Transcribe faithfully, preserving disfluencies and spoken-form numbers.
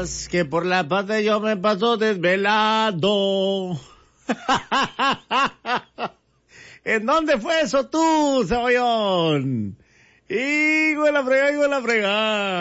creas que por la pata yo me paso desvelado. ¿En dónde fue eso tú, cebollón? Hijo de la frega, hijo de la frega.